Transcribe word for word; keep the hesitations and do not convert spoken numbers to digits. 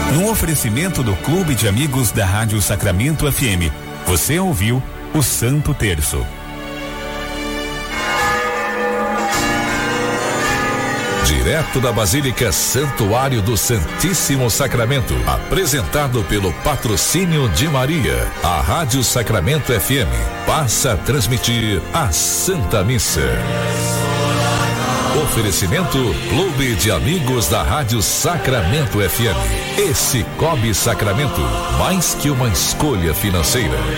No oferecimento do Clube de Amigos da Rádio Sacramento F M, você ouviu o Santo Terço. Direto da Basílica Santuário do Santíssimo Sacramento, apresentado pelo patrocínio de Maria, a Rádio Sacramento F M passa a transmitir a Santa Missa. Oferecimento Clube de Amigos da Rádio Sacramento F M. Esse Cicobi Sacramento, mais que uma escolha financeira.